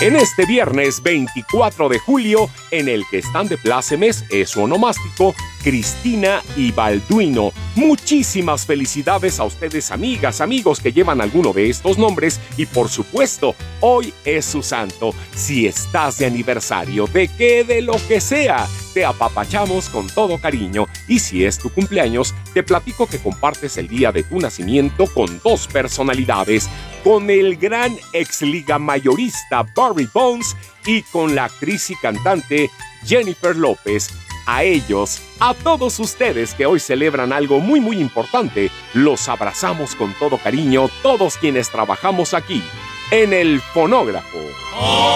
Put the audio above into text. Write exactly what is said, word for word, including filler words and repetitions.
en este viernes veinticuatro de julio, en el que están de plácemes, es su onomástico, Cristina y Balduino. Muchísimas felicidades a ustedes, amigas, amigos que llevan alguno de estos nombres, y por supuesto, hoy es su santo. Si estás de aniversario, de qué, de lo que sea, te apapachamos con todo cariño. Y si es tu cumpleaños, te platico que compartes el día de tu nacimiento con dos personalidades, con el gran ex liga mayorista Barry Bonds y con la actriz y cantante Jennifer López. A ellos, a todos ustedes que hoy celebran algo muy muy importante, los abrazamos con todo cariño, todos quienes trabajamos aquí en el fonógrafo.